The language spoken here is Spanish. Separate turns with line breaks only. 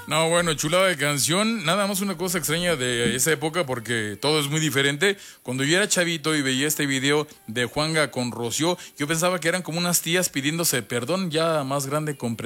No, bueno, chulada de canción. Nada más una cosa extraña de esa época porque todo es muy diferente. Cuando yo era chavito y veía este video de Juanga con Rocío, yo pensaba que eran como unas tías pidiéndose perdón, ya más grande comprendí